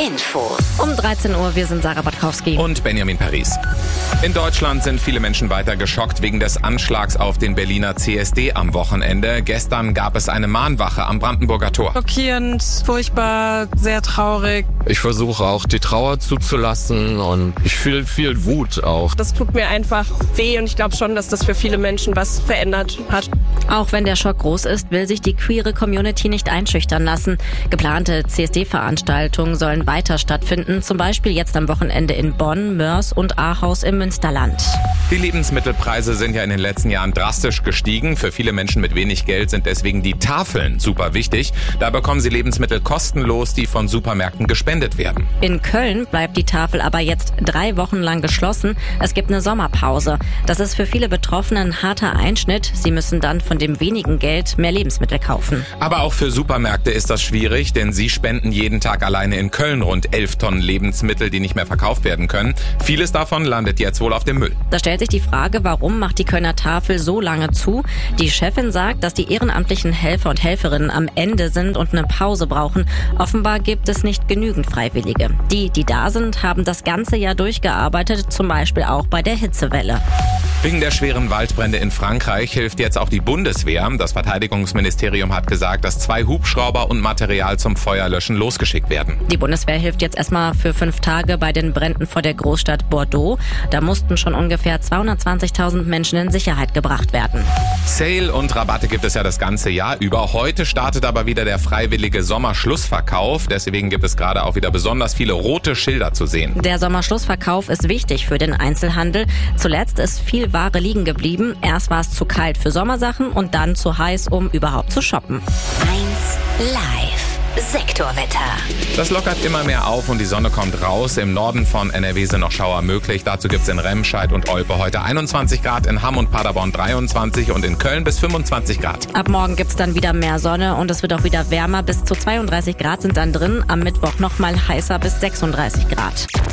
Infos. Um 13 Uhr, wir sind Sarah Batkowski. Und Benjamin Paris. In Deutschland sind viele Menschen weiter geschockt wegen des Anschlags auf den Berliner CSD am Wochenende. Gestern gab es eine Mahnwache am Brandenburger Tor. Schockierend, furchtbar, sehr traurig. Ich versuche auch die Trauer zuzulassen und ich fühle viel Wut auch. Das tut mir einfach weh und ich glaube schon, dass das für viele Menschen was verändert hat. Auch wenn der Schock groß ist, will sich die queere Community nicht einschüchtern lassen. Geplante CSD-Veranstaltungen sollen weiter stattfinden, zum Beispiel jetzt am Wochenende in Bonn, Mörs und Ahaus im Münsterland. Die Lebensmittelpreise sind ja in den letzten Jahren drastisch gestiegen. Für viele Menschen mit wenig Geld sind deswegen die Tafeln super wichtig. Da bekommen sie Lebensmittel kostenlos, die von Supermärkten gespendet werden. In Köln bleibt die Tafel aber jetzt 3 Wochen lang geschlossen. Es gibt eine Sommerpause. Das ist für viele Betroffene ein harter Einschnitt. Sie müssen dann von dem wenigen Geld mehr Lebensmittel kaufen. Aber auch für Supermärkte ist das schwierig, denn sie spenden jeden Tag alleine in Köln rund 11 Tonnen Lebensmittel, die nicht mehr verkauft werden können. Vieles davon landet jetzt wohl auf dem Müll. Da stellt sich die Frage, warum macht die Kölner Tafel so lange zu? Die Chefin sagt, dass die ehrenamtlichen Helfer und Helferinnen am Ende sind und eine Pause brauchen. Offenbar gibt es nicht genügend Freiwillige. Die da sind, haben das ganze Jahr durchgearbeitet, zum Beispiel auch bei der Hitzewelle. Wegen der schweren Waldbrände in Frankreich hilft jetzt auch die Bundeswehr. Das Verteidigungsministerium hat gesagt, dass 2 Hubschrauber und Material zum Feuerlöschen losgeschickt werden. Die Bundeswehr hilft jetzt erstmal für 5 Tage bei den Bränden vor der Großstadt Bordeaux. Da mussten schon ungefähr 220.000 Menschen in Sicherheit gebracht werden. Sale und Rabatte gibt es ja das ganze Jahr über. Heute startet aber wieder der freiwillige Sommerschlussverkauf. Deswegen gibt es gerade auch wieder besonders viele rote Schilder zu sehen. Der Sommerschlussverkauf ist wichtig für den Einzelhandel. Zuletzt ist viel Ware liegen geblieben. Erst war es zu kalt für Sommersachen und dann zu heiß, um überhaupt zu shoppen. 1 Live. Sektorwetter. Das lockert immer mehr auf und die Sonne kommt raus. Im Norden von NRW sind noch Schauer möglich. Dazu gibt's in Remscheid und Olpe heute 21 Grad, in Hamm und Paderborn 23 und in Köln bis 25 Grad. Ab morgen gibt's dann wieder mehr Sonne und es wird auch wieder wärmer. Bis zu 32 Grad sind dann drin. Am Mittwoch nochmal heißer bis 36 Grad.